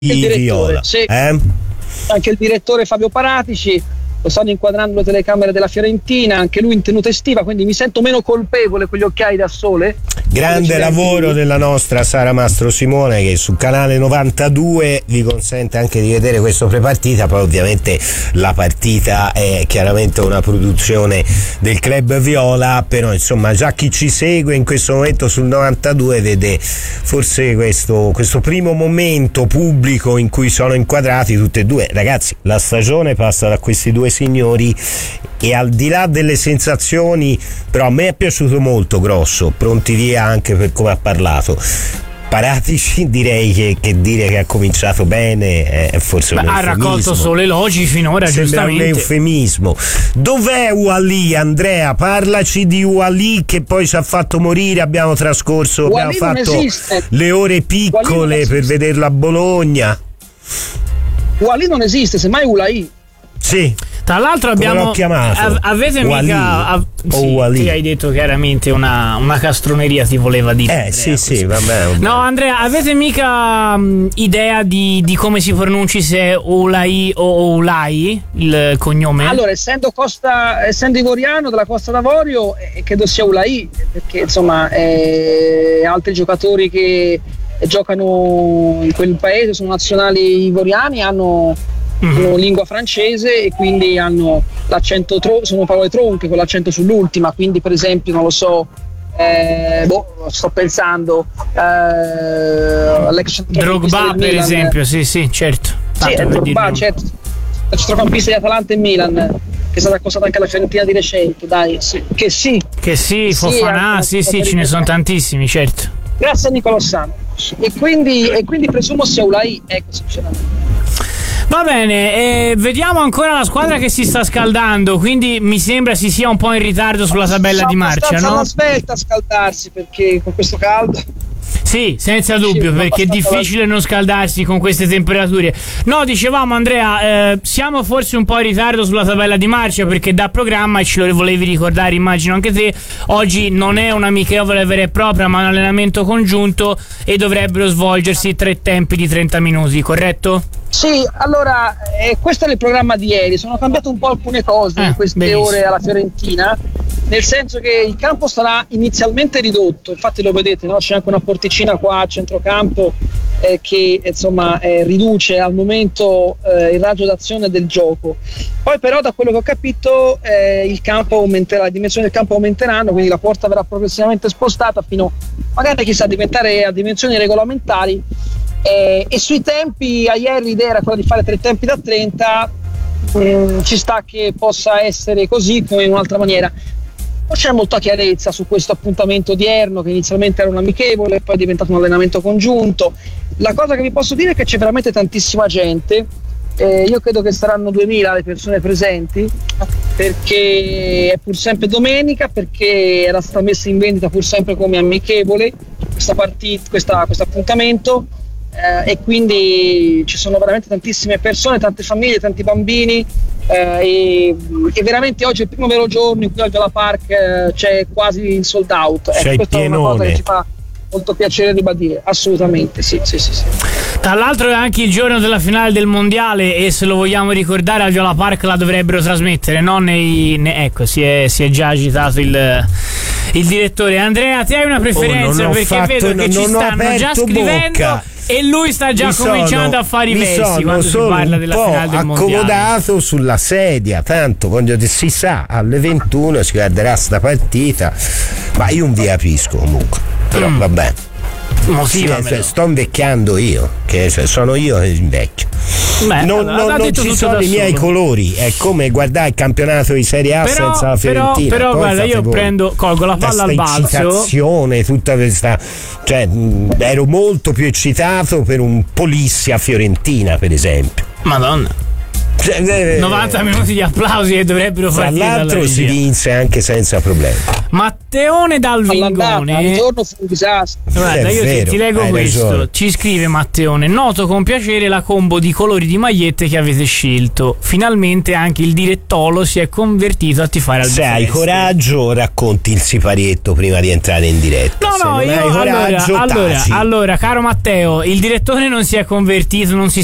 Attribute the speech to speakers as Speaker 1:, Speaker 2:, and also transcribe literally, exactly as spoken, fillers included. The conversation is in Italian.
Speaker 1: Viola,
Speaker 2: sì.
Speaker 1: eh?
Speaker 2: Anche il direttore Fabio Paratici, lo stanno inquadrando le telecamere della Fiorentina, anche lui in tenuta estiva, quindi mi sento meno colpevole con gli occhiali da sole.
Speaker 1: Grande lavoro della nostra Sara Mastro Simone, che su canale novantadue vi consente anche di vedere questo prepartita. Poi ovviamente la partita è chiaramente una produzione del Club Viola, però insomma già chi ci segue in questo momento sul novantadue vede forse questo, questo primo momento pubblico in cui sono inquadrati tutti e due. Ragazzi, la stagione passa da questi due signori e al di là delle sensazioni, però a me è piaciuto molto Grosso, pronti via anche per come ha parlato. Paratici direi che, che dire che ha cominciato bene è forse
Speaker 3: Beh,
Speaker 1: un
Speaker 3: ha raccolto solo elogi finora,
Speaker 1: sembra
Speaker 3: giustamente.
Speaker 1: un eufemismo. Dov'è Uali, Andrea? Parlaci di Uali, che poi ci ha fatto morire. Abbiamo trascorso,
Speaker 2: Uali
Speaker 1: abbiamo fatto
Speaker 2: esiste.
Speaker 1: le ore piccole per vederla a Bologna.
Speaker 2: Uali non esiste, semmai Ulai.
Speaker 1: Sì.
Speaker 3: Tra l'altro abbiamo,
Speaker 1: come l'ho chiamato?
Speaker 3: av- avete
Speaker 1: Uali.
Speaker 3: mica av-
Speaker 1: O
Speaker 3: sì,
Speaker 1: Uali.
Speaker 3: ti hai detto chiaramente una, una castroneria ti voleva dire.
Speaker 1: Eh
Speaker 3: Andrea,
Speaker 1: sì
Speaker 3: così.
Speaker 1: sì vabbè, vabbè.
Speaker 3: No Andrea, avete mica mh, idea di, di come si pronunci, se è Ulai o Ulai il cognome?
Speaker 2: Allora, essendo Costa, essendo ivoriano della Costa d'Avorio, eh, credo sia Ulai, perché insomma eh, altri giocatori che giocano in quel paese sono nazionali ivoriani, hanno hanno lingua francese e quindi hanno l'accento tro- sono parole tronche con l'accento sull'ultima, quindi per esempio non lo so, eh, boh, sto pensando eh, l'ex
Speaker 3: Drogba per esempio, sì sì certo.
Speaker 2: sì, è Drogba, certo, il centrocampista di Atalanta e Milan, che è stato accostato anche alla Fiorentina di recente, dai, sì. che sì
Speaker 3: che sì,
Speaker 2: sì
Speaker 3: Fofana, sì sì, ce ne sono tantissimi, certo.
Speaker 2: Grazie a Nicolò Santos, e quindi, e quindi presumo sia Ulai, ecco, sinceramente.
Speaker 3: Va bene, eh, vediamo ancora la squadra che si sta scaldando, quindi mi sembra si sia un po' in ritardo sulla tabella di marcia, no?
Speaker 2: Alla svelta a scaldarsi, perché con questo caldo.
Speaker 3: Sì, senza dubbio, perché è difficile non scaldarsi con queste temperature. No, dicevamo Andrea, eh, siamo forse un po' in ritardo sulla tabella di marcia, perché da programma, e ce lo volevi ricordare immagino anche te, oggi non è un'amichevole vera e propria ma un allenamento congiunto e dovrebbero svolgersi tre tempi di trenta minuti, corretto?
Speaker 2: Sì, allora eh, questo è il programma di ieri, sono cambiate un po' alcune cose
Speaker 3: eh,
Speaker 2: in queste
Speaker 3: benissimo.
Speaker 2: ore alla Fiorentina, nel senso che il campo sarà inizialmente ridotto, infatti lo vedete, no? C'è anche una porticina qua a centrocampo eh, che insomma eh, riduce al momento eh, il raggio d'azione del gioco. Poi però da quello che ho capito eh, il campo aumenterà, le dimensioni del campo aumenteranno, quindi la porta verrà progressivamente spostata fino magari chissà a diventare a dimensioni regolamentari. Eh, e sui tempi, a ieri l'idea era quella di fare tre tempi da trenta, eh, ci sta che possa essere così come in un'altra maniera. Non c'è molta chiarezza su questo appuntamento odierno, che inizialmente era un amichevole, poi è diventato un allenamento congiunto. La cosa che vi posso dire è che c'è veramente tantissima gente, eh, io credo che saranno duemila le persone presenti, perché è pur sempre domenica, perché era stata messa in vendita pur sempre come amichevole questa partita, questa, questo appuntamento. Eh, e quindi ci sono veramente tantissime persone, tante famiglie, tanti bambini, eh, e, e veramente oggi è il primo vero giorno in cui al Viola Park eh, c'è quasi il sold out.
Speaker 1: C'è
Speaker 2: eh, questa
Speaker 1: il
Speaker 2: è una cosa
Speaker 1: pienone.
Speaker 2: che ci fa molto piacere ribadire, assolutamente sì, sì, sì, sì.
Speaker 3: Tra l'altro è anche il giorno della finale del mondiale e se lo vogliamo ricordare al Viola Park la dovrebbero trasmettere, no? Nei, ne, ecco, si è, si è già agitato il, il direttore. Andrea, ti hai una preferenza?
Speaker 1: Oh,
Speaker 3: perché
Speaker 1: fatto,
Speaker 3: vedo che
Speaker 1: non,
Speaker 3: ci
Speaker 1: non
Speaker 3: stanno già scrivendo
Speaker 1: bocca.
Speaker 3: e lui sta già
Speaker 1: mi
Speaker 3: cominciando
Speaker 1: sono,
Speaker 3: a fare i
Speaker 1: mi
Speaker 3: versi
Speaker 1: sono
Speaker 3: quando si
Speaker 1: solo
Speaker 3: parla
Speaker 1: un
Speaker 3: della
Speaker 1: po'
Speaker 3: finale del mondiale.
Speaker 1: accomodato sulla sedia, tanto voglio dire, si sa, alle ventuno si guarderà sta partita, ma io non vi capisco comunque, però
Speaker 3: mm.
Speaker 1: vabbè. Sì,
Speaker 3: Motivamelo.
Speaker 1: sto invecchiando io, che cioè, sono io che invecchio.
Speaker 3: Beh,
Speaker 1: non
Speaker 3: ha-
Speaker 1: non,
Speaker 3: ha
Speaker 1: non
Speaker 3: detto
Speaker 1: ci
Speaker 3: tutto
Speaker 1: sono
Speaker 3: da
Speaker 1: i miei
Speaker 3: solo.
Speaker 1: colori, è come guardare il campionato di Serie A
Speaker 3: Però,
Speaker 1: senza la
Speaker 3: però,
Speaker 1: Fiorentina.
Speaker 3: però
Speaker 1: Poi
Speaker 3: guarda,
Speaker 1: fate
Speaker 3: io
Speaker 1: voi.
Speaker 3: prendo, colgo la palla al
Speaker 1: Questa
Speaker 3: balzo.
Speaker 1: eccitazione, tutta questa, cioè mh, ero molto più eccitato per un Polizia Fiorentina, per esempio.
Speaker 3: Madonna. novanta minuti di applausi che dovrebbero
Speaker 1: Tra
Speaker 3: partire.
Speaker 1: l'altro si vince anche senza problemi.
Speaker 3: Matteone dal Vingone.
Speaker 2: Il ritorno fu un disastro.
Speaker 3: Guarda, io
Speaker 1: vero,
Speaker 3: ti, ti leggo questo.
Speaker 1: Ragione.
Speaker 3: Ci scrive Matteone: noto con piacere la combo di colori di magliette che avete scelto. Finalmente anche il direttolo si è convertito a tifare al
Speaker 1: Se hai
Speaker 3: Bucarest.
Speaker 1: coraggio, racconti il siparietto prima di entrare in diretta.
Speaker 3: No,
Speaker 1: Se
Speaker 3: no,
Speaker 1: non
Speaker 3: io
Speaker 1: hai coraggio,
Speaker 3: allora, allora,
Speaker 1: taci.
Speaker 3: allora, caro Matteo, il direttore non si è convertito, non si